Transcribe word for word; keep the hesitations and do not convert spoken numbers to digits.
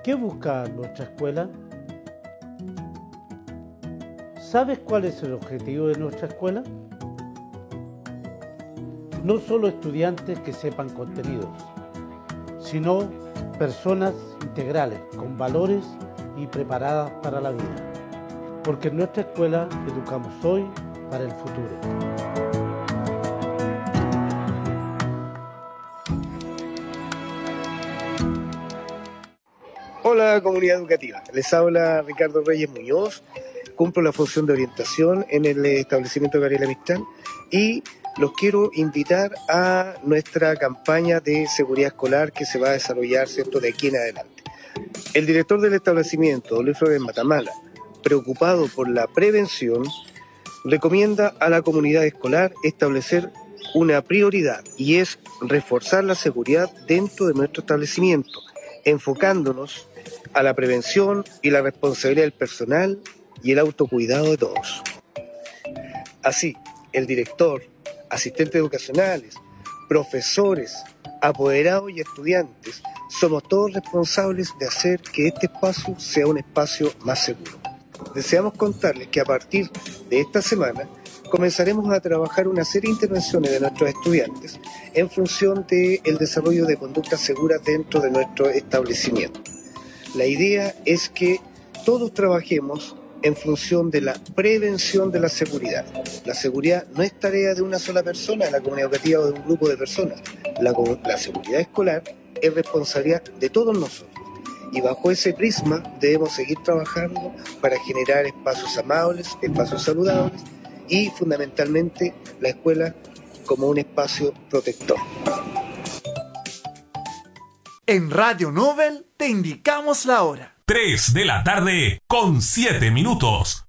¿Qué busca nuestra escuela? ¿Sabes cuál es el objetivo de nuestra escuela? No solo estudiantes que sepan contenidos, sino personas integrales, con valores y preparadas para la vida. Porque en nuestra escuela educamos hoy para el futuro. Hola comunidad educativa, les habla Ricardo Reyes Muñoz, cumplo la función de orientación en el establecimiento Gabriela Mistral y los quiero invitar a nuestra campaña de seguridad escolar que se va a desarrollar, ¿cierto?, de aquí en adelante. El director del establecimiento, Luis Flores Matamala, preocupado por la prevención, recomienda a la comunidad escolar establecer una prioridad y es reforzar la seguridad dentro de nuestro establecimiento, enfocándonos a la prevención y la responsabilidad del personal y el autocuidado de todos. Así, el director, asistentes educacionales, profesores, apoderados y estudiantes, somos todos responsables de hacer que este espacio sea un espacio más seguro. Deseamos contarles que a partir de esta semana comenzaremos a trabajar una serie de intervenciones de nuestros estudiantes en función del desarrollo de conductas seguras dentro de nuestro establecimiento. La idea es que todos trabajemos en función de la prevención de la seguridad. La seguridad no es tarea de una sola persona, de la comunidad educativa o de un grupo de personas. La, la seguridad escolar es responsabilidad de todos nosotros. Y bajo ese prisma debemos seguir trabajando para generar espacios amables, espacios saludables y fundamentalmente la escuela como un espacio protector. En Radio Nobel te indicamos la hora. tres de la tarde con siete minutos.